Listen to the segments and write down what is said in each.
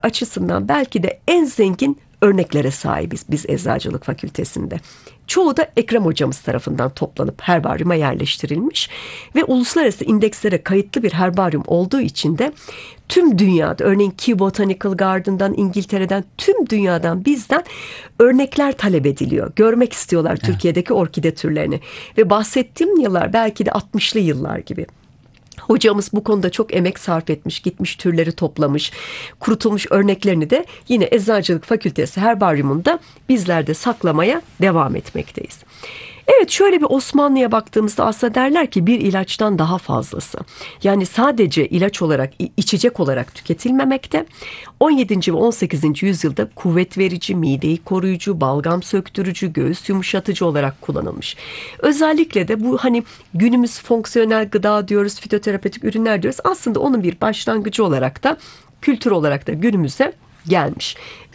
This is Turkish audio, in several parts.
açısından belki de en zengin örneklere sahibiz biz Eczacılık Fakültesi'nde. Çoğu da Ekrem hocamız tarafından toplanıp herbaryuma yerleştirilmiş ve uluslararası indekslere kayıtlı bir herbaryum olduğu için de tüm dünyada, örneğin Kew Botanical Garden'dan, İngiltere'den, tüm dünyadan bizden örnekler talep ediliyor. Görmek istiyorlar Türkiye'deki orkide türlerini. Ve bahsettiğim yıllar belki de 60'lı yıllar gibi. Hocamız bu konuda çok emek sarf etmiş, gitmiş türleri toplamış, kurutulmuş örneklerini de yine Eczacılık Fakültesi herbaryumunda bizler de saklamaya devam etmekteyiz. Evet, şöyle bir Osmanlı'ya baktığımızda aslında derler ki bir ilaçtan daha fazlası. Yani sadece ilaç olarak, içecek olarak tüketilmemekte. 17. ve 18. yüzyılda kuvvet verici, mideyi koruyucu, balgam söktürücü, göğüs yumuşatıcı olarak kullanılmış. Özellikle de bu hani günümüz fonksiyonel gıda diyoruz, fitoterapötik ürünler diyoruz. Aslında onun bir başlangıcı olarak da kültür olarak da günümüze gelmiş. Ve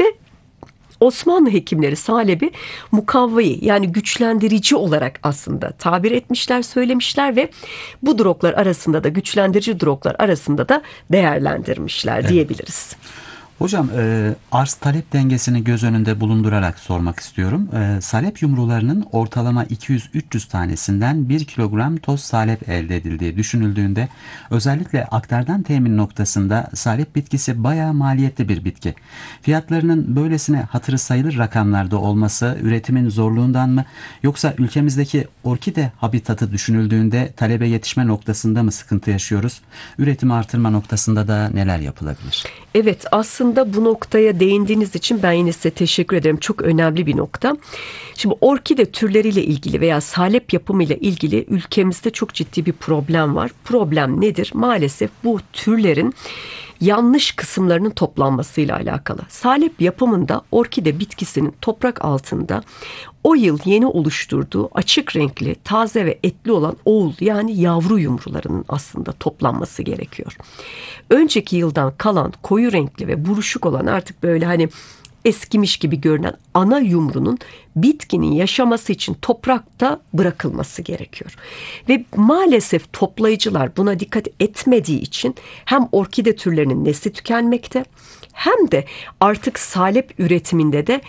Osmanlı hekimleri salebi mukavveyi, yani güçlendirici olarak aslında tabir etmişler, söylemişler ve bu droglar arasında da, güçlendirici droglar arasında da değerlendirmişler diyebiliriz. Hocam, arz talep dengesini göz önünde bulundurarak sormak istiyorum. Salep yumrularının ortalama 200-300 tanesinden 1 kilogram toz salep elde edildiği düşünüldüğünde özellikle aktardan temin noktasında salep bitkisi bayağı maliyetli bir bitki. Fiyatlarının böylesine hatırı sayılır rakamlarda olması üretimin zorluğundan mı, yoksa ülkemizdeki orkide habitatı düşünüldüğünde talebe yetişme noktasında mı sıkıntı yaşıyoruz? Üretimi artırma noktasında da neler yapılabilir? Evet, aslında bu noktaya değindiğiniz için ben yine size teşekkür ederim. Çok önemli bir nokta. Şimdi orkide türleriyle ilgili veya salep yapımıyla ilgili ülkemizde çok ciddi bir problem var. Problem nedir? Maalesef bu türlerin yanlış kısımlarının toplanmasıyla alakalı. Salep yapımında orkide bitkisinin toprak altında o yıl yeni oluşturduğu açık renkli, taze ve etli olan oğul, yani yavru yumrularının aslında toplanması gerekiyor. Önceki yıldan kalan koyu renkli ve buruşuk olan, artık böyle hani eskimiş gibi görünen ana yumrunun bitkinin yaşaması için toprakta bırakılması gerekiyor. Ve maalesef toplayıcılar buna dikkat etmediği için hem orkide türlerinin nesli tükenmekte, hem de artık salep üretiminde de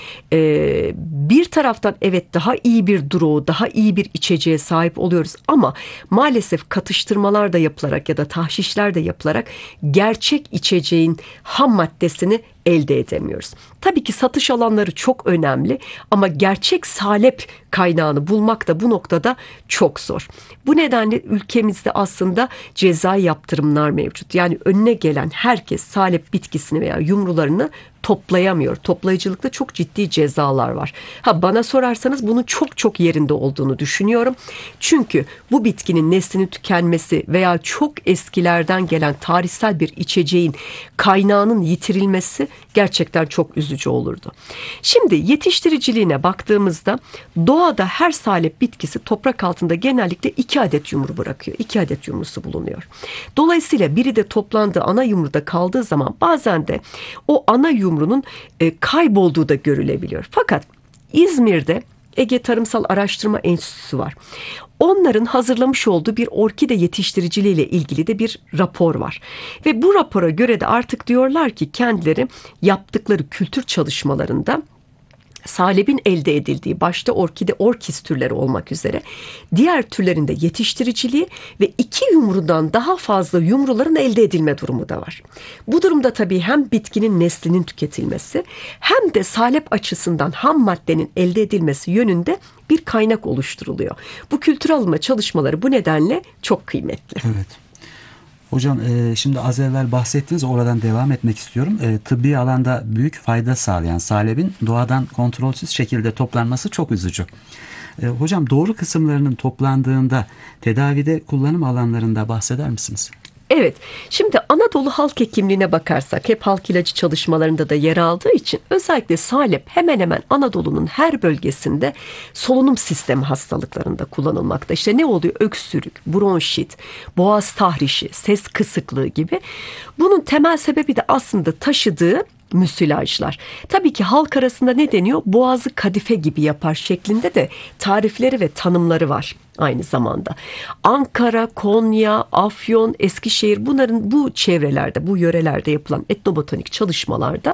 bir taraftan evet daha iyi bir duruğu, daha iyi bir içeceğe sahip oluyoruz ama maalesef katıştırmalar da yapılarak ya da tahşişler de yapılarak gerçek içeceğin ham maddesini elde edemiyoruz. Tabii ki satış alanları çok önemli ama gerçek salep kaynağını bulmak da bu noktada çok zor. Bu nedenle ülkemizde aslında cezai yaptırımlar mevcut. Yani önüne gelen herkes salep bitkisini veya yumrularını toplayamıyor. Toplayıcılıkta çok ciddi cezalar var. Bana sorarsanız bunun çok çok yerinde olduğunu düşünüyorum. Çünkü bu bitkinin neslinin tükenmesi veya çok eskilerden gelen tarihsel bir içeceğin kaynağının yitirilmesi gerçekten çok üzücü olurdu. Şimdi yetiştiriciliğine baktığımızda doğada her salep bitkisi toprak altında genellikle 2 adet yumru bırakıyor. 2 adet yumrusu bulunuyor. Dolayısıyla biri de toplandığı ana yumruda kaldığı zaman bazen de o ana yumrunun kaybolduğu da görülebiliyor. Fakat İzmir'de Ege Tarımsal Araştırma Enstitüsü var. Onların hazırlamış olduğu bir orkide yetiştiriciliği ile ilgili de bir rapor var. Ve bu rapora göre de artık diyorlar ki kendileri yaptıkları kültür çalışmalarında salebin elde edildiği, başta orkide, orkis türleri olmak üzere diğer türlerin de yetiştiriciliği ve 2 yumrudan daha fazla yumruların elde edilme durumu da var. Bu durumda tabii hem bitkinin neslinin tüketilmesi hem de salep açısından ham maddenin elde edilmesi yönünde bir kaynak oluşturuluyor. Bu kültür alma çalışmaları bu nedenle çok kıymetli. Evet. Hocam, şimdi az evvel bahsettiniz, oradan devam etmek istiyorum. Tıbbi alanda büyük fayda sağlayan salebin doğadan kontrolsüz şekilde toplanması çok üzücü. Hocam, doğru kısımlarının toplandığında tedavide kullanım alanlarında bahseder misiniz? Evet, şimdi Anadolu halk hekimliğine bakarsak, hep halk ilacı çalışmalarında da yer aldığı için özellikle salep hemen hemen Anadolu'nun her bölgesinde solunum sistemi hastalıklarında kullanılmakta. İşte ne oluyor? Öksürük, bronşit, boğaz tahrişi, ses kısıklığı gibi. Bunun temel sebebi de aslında taşıdığı müsilajlar. Tabii ki halk arasında ne deniyor? Boğazı kadife gibi yapar şeklinde de tarifleri ve tanımları var aynı zamanda. Ankara, Konya, Afyon, Eskişehir, bunların bu çevrelerde, bu yörelerde yapılan etnobotanik çalışmalarda